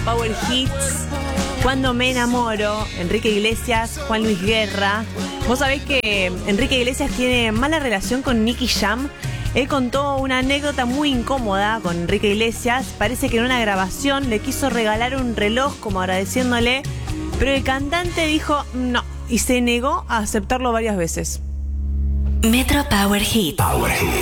Power Hits, Cuando me enamoro, Enrique Iglesias, Juan Luis Guerra. Vos sabés que Enrique Iglesias tiene mala relación con Nicky Jam. Él contó una anécdota muy incómoda con Enrique Iglesias. Parece que en una grabación le quiso regalar un reloj como agradeciéndole, pero el cantante dijo no y se negó a aceptarlo varias veces. Metro Power Hit.